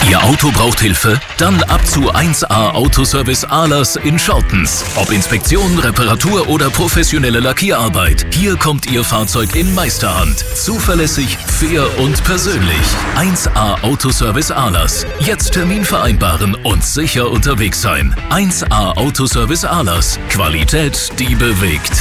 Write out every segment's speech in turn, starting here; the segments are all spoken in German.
Ihr Auto braucht Hilfe? Dann ab zu 1A Autoservice Ahlers in Schortens. Ob Inspektion, Reparatur oder professionelle Lackierarbeit. Hier kommt Ihr Fahrzeug in Meisterhand. Zuverlässig, fair und persönlich. 1A Autoservice Ahlers. Jetzt Termin vereinbaren und sicher unterwegs sein. 1A Autoservice Ahlers. Qualität, die bewegt.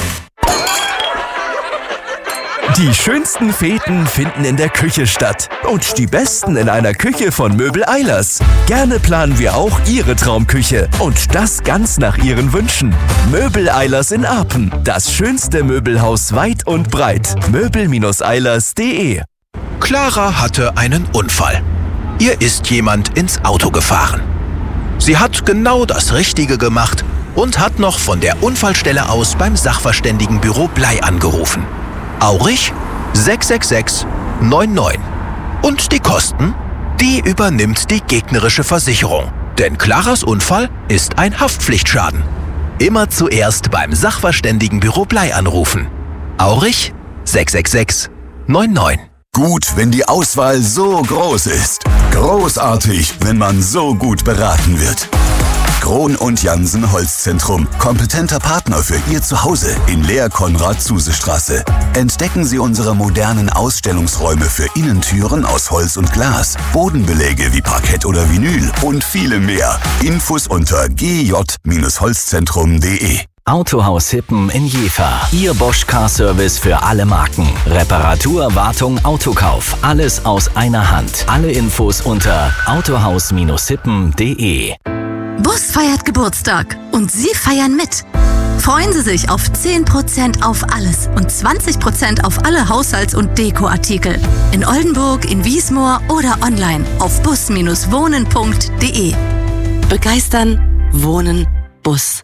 Die schönsten Feten finden in der Küche statt. Und die besten in einer Küche von Möbel Eilers. Gerne planen wir auch Ihre Traumküche. Und das ganz nach Ihren Wünschen. Möbel Eilers in Apen. Das schönste Möbelhaus weit und breit. möbel-eilers.de. Clara hatte einen Unfall. Ihr ist jemand ins Auto gefahren. Sie hat genau das Richtige gemacht und hat noch von der Unfallstelle aus beim Sachverständigenbüro Blei angerufen. Aurich 666 99. Und die Kosten? Die übernimmt die gegnerische Versicherung. Denn Claras Unfall ist ein Haftpflichtschaden. Immer zuerst beim Sachverständigenbüro Blei anrufen. Aurich 666 99. Gut, wenn die Auswahl so groß ist. Großartig, wenn man so gut beraten wird. Krohn und Jansen Holzzentrum. Kompetenter Partner für Ihr Zuhause in Lehr-Konrad-Zuse-Straße. Entdecken Sie unsere modernen Ausstellungsräume für Innentüren aus Holz und Glas, Bodenbeläge wie Parkett oder Vinyl und viele mehr. Infos unter gj-holzzentrum.de. Autohaus Hippen in Jever. Ihr Bosch Car Service für alle Marken. Reparatur, Wartung, Autokauf. Alles aus einer Hand. Alle Infos unter autohaus-hippen.de. Bus feiert Geburtstag und Sie feiern mit. Freuen Sie sich auf 10% auf alles und 20% auf alle Haushalts- und Dekoartikel. In Oldenburg, in Wiesmoor oder online auf bus-wohnen.de. Begeistern, wohnen, Bus.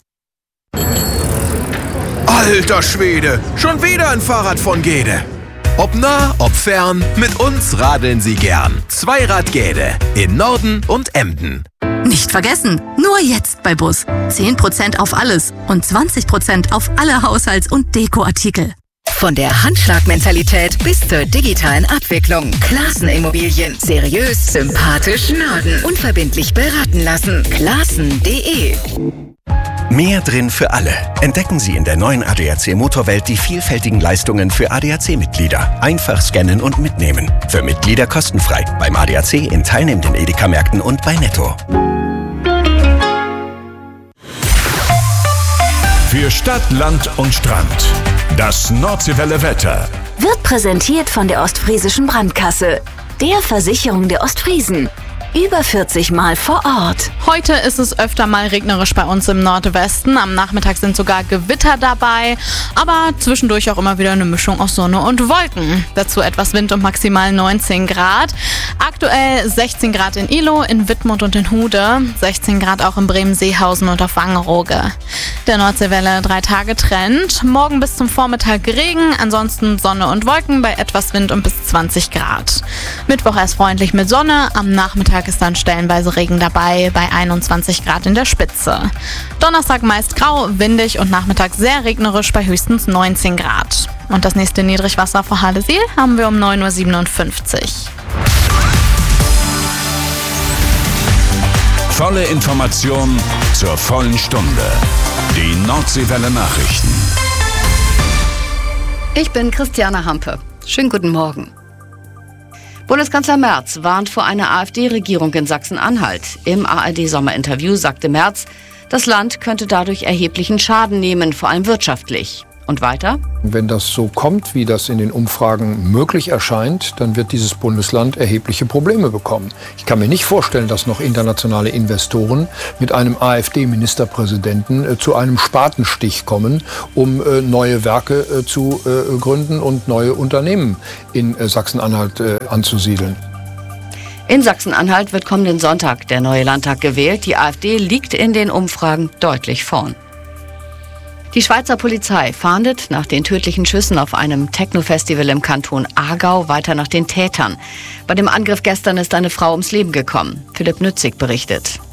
Alter Schwede, schon wieder ein Fahrrad von Gede. Ob nah, ob fern, mit uns radeln Sie gern. Zweirad Gede in Norden und Emden. Nicht vergessen, nur jetzt bei Bus. 10% auf alles und 20% auf alle Haushalts- und Dekoartikel. Von der Handschlagmentalität bis zur digitalen Abwicklung. Clasen Immobilien. Seriös, sympathisch, Norden. Unverbindlich beraten lassen. Clasen.de. Mehr drin für alle. Entdecken Sie in der neuen ADAC Motorwelt die vielfältigen Leistungen für ADAC-Mitglieder. Einfach scannen und mitnehmen. Für Mitglieder kostenfrei. Beim ADAC in teilnehmenden Edeka-Märkten und bei Netto. Für Stadt, Land und Strand. Das Nordseewelle Wetter. Wird präsentiert von der Ostfriesischen Brandkasse. Der Versicherung der Ostfriesen. Über 40 Mal vor Ort. Heute ist es öfter mal regnerisch bei uns im Nordwesten. Am Nachmittag sind sogar Gewitter dabei, aber zwischendurch auch immer wieder eine Mischung aus Sonne und Wolken. Dazu etwas Wind und maximal 19 Grad. Aktuell 16 Grad in Ihlow, in Wittmund und in Hude, 16 Grad auch in Bremen-Seehausen und auf Wangerooge. Der Nordseewelle 3 Tage Trend. Morgen bis zum Vormittag Regen, ansonsten Sonne und Wolken bei etwas Wind und bis 20 Grad. Mittwoch erst freundlich mit Sonne, am Nachmittag ist dann stellenweise Regen dabei bei 21 Grad in der Spitze. Donnerstag meist grau, windig und Nachmittag sehr regnerisch bei höchstens 19 Grad. Und das nächste Niedrigwasser vor Haleseel haben wir um 9:57 Uhr. Volle Information zur vollen Stunde. Die Nordseewelle Nachrichten. Ich bin Christiane Hampe. Schönen guten Morgen. Bundeskanzler Merz warnt vor einer AfD-Regierung in Sachsen-Anhalt. Im ARD-Sommerinterview sagte Merz, das Land könnte dadurch erheblichen Schaden nehmen, vor allem wirtschaftlich. Und weiter? Wenn das so kommt, wie das in den Umfragen möglich erscheint, dann wird dieses Bundesland erhebliche Probleme bekommen. Ich kann mir nicht vorstellen, dass noch internationale Investoren mit einem AfD-Ministerpräsidenten zu einem Spatenstich kommen, um neue Werke zu gründen und neue Unternehmen in Sachsen-Anhalt anzusiedeln. In Sachsen-Anhalt wird kommenden Sonntag der neue Landtag gewählt. Die AfD liegt in den Umfragen deutlich vorn. Die Schweizer Polizei fahndet nach den tödlichen Schüssen auf einem Techno-Festival im Kanton Aargau weiter nach den Tätern. Bei dem Angriff gestern ist eine Frau ums Leben gekommen. Philipp Nützig berichtet.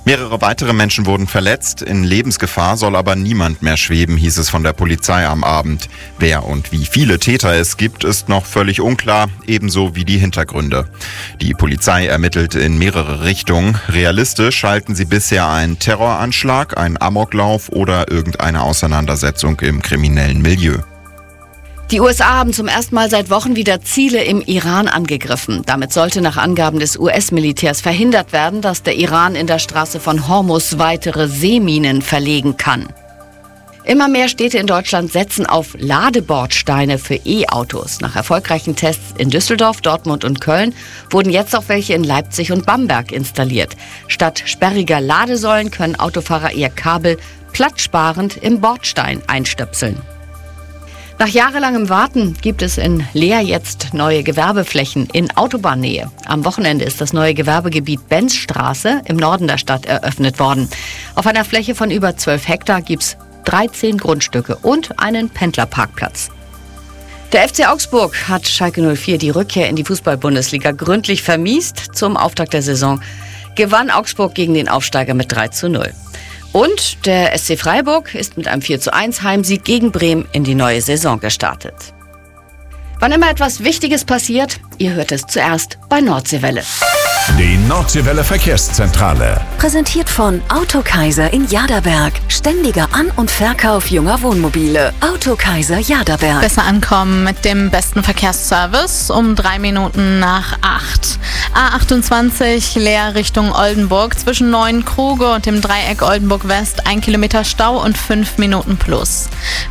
Mehrere weitere Menschen wurden verletzt. In Lebensgefahr soll aber niemand mehr schweben, hieß es von der Polizei am Abend. Wer und wie viele Täter es gibt, ist noch völlig unklar, ebenso wie die Hintergründe. Die Polizei ermittelt in mehrere Richtungen. Realistisch halten sie bisher einen Terroranschlag, einen Amoklauf oder irgendeine Auseinandersetzung im kriminellen Milieu. Die USA haben zum ersten Mal seit Wochen wieder Ziele im Iran angegriffen. Damit sollte nach Angaben des US-Militärs verhindert werden, dass der Iran in der Straße von Hormuz weitere Seeminen verlegen kann. Immer mehr Städte in Deutschland setzen auf Ladebordsteine für E-Autos. Nach erfolgreichen Tests in Düsseldorf, Dortmund und Köln wurden jetzt auch welche in Leipzig und Bamberg installiert. Statt sperriger Ladesäulen können Autofahrer ihr Kabel platzsparend im Bordstein einstöpseln. Nach jahrelangem Warten gibt es in Leer jetzt neue Gewerbeflächen in Autobahnnähe. Am Wochenende ist das neue Gewerbegebiet Benzstraße im Norden der Stadt eröffnet worden. Auf einer Fläche von über 12 Hektar gibt's 13 Grundstücke und einen Pendlerparkplatz. Der FC Augsburg hat Schalke 04 die Rückkehr in die Fußball-Bundesliga gründlich vermiest. Zum Auftakt der Saison gewann Augsburg gegen den Aufsteiger mit 3:0. Und der SC Freiburg ist mit einem 4:1 Heimsieg gegen Bremen in die neue Saison gestartet. Wann immer etwas Wichtiges passiert, ihr hört es zuerst bei Nordseewelle. Die Nordseewelle Verkehrszentrale. Präsentiert von Autokaiser in Jaderberg. Ständiger An- und Verkauf junger Wohnmobile. Autokaiser Jaderberg. Besser ankommen mit dem besten Verkehrsservice um 3 Minuten nach 8. A28 Leer Richtung Oldenburg zwischen Neuenkruge und dem Dreieck Oldenburg West 1 Kilometer Stau und 5 Minuten plus.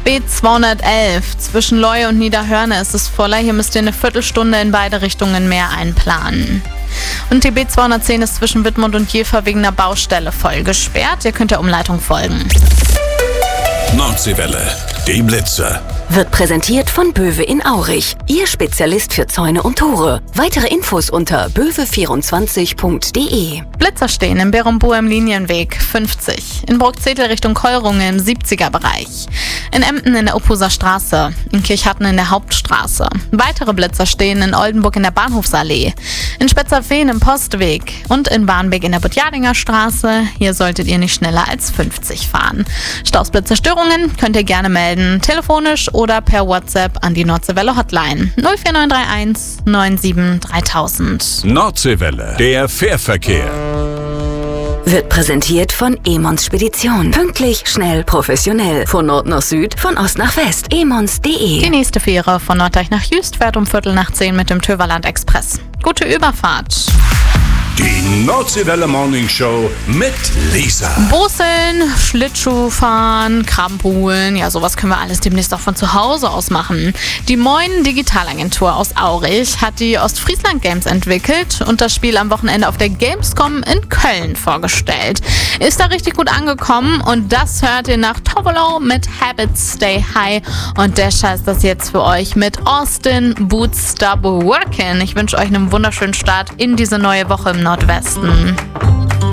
B211 zwischen Leue und Niederhörne ist es voller. Hier müsst ihr eine Viertelstunde in beide Richtungen mehr einplanen. Und die B210 ist zwischen Wittmund und Jever wegen einer Baustelle voll gesperrt. Ihr könnt der Umleitung folgen. Nordseewelle, die Blitzer. Wird präsentiert von Böwe in Aurich. Ihr Spezialist für Zäune und Tore. Weitere Infos unter böwe24.de. Blitzer stehen in Berumbuhr im Linienweg 50. In Bruckzetel Richtung Keurunge im 70er-Bereich. In Emden in der Uphuser Straße. In Kirchhatten in der Hauptstraße. Weitere Blitzer stehen in Oldenburg in der Bahnhofsallee. In Spetzerfehn im Postweg. Und in Barnbeek in der Buttjardinger Straße. Hier solltet ihr nicht schneller als 50 fahren. Stausblitzerstörungen könnt ihr gerne melden. Telefonisch oder per WhatsApp an die Nordseewelle Hotline 04931 97 3000. Nordseewelle, der Fährverkehr. Wird präsentiert von Emons Spedition. Pünktlich, schnell, professionell. Von Nord nach Süd, von Ost nach West. emons.de. Die nächste Fähre von Norddeich nach Jüst fährt um 10:15 mit dem Töverland Express. Gute Überfahrt. Die Nordseewelle Morning Show mit Lisa. Boseln, Schlittschuh fahren, Krabbenpoolen, ja sowas können wir alles demnächst auch von zu Hause aus machen. Die Moin Digitalagentur aus Aurich hat die Ostfriesland Games entwickelt und das Spiel am Wochenende auf der Gamescom in Köln vorgestellt. Ist da richtig gut angekommen und das hört ihr nach Tovolo mit Habits Stay High und Dasher ist das jetzt für euch mit Austin Boots Stop Workin'. Ich wünsche euch einen wunderschönen Start in diese neue Woche im Nordwesten.